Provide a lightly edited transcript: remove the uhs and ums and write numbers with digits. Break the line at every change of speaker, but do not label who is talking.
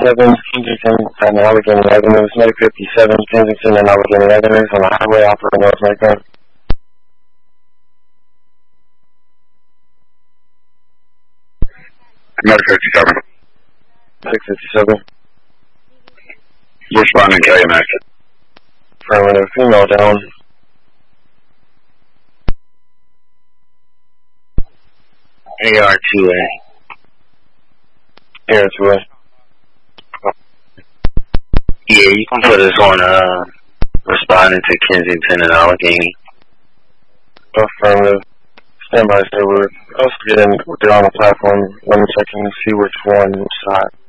Kensington and Allegheny Avenues, Medic 57, Kensington and Allegheny Avenues on the highway operating North Macon.
Medic 57.
657.
Responding KMX.
Affirmative, female down.
AR2A.
AR2A.
Yeah, you can put us on, responding to Kensington and Allegheny.
Affirmative. Stand by, sir. We're also getting, they're on the platform. Let me check and see which one, which side.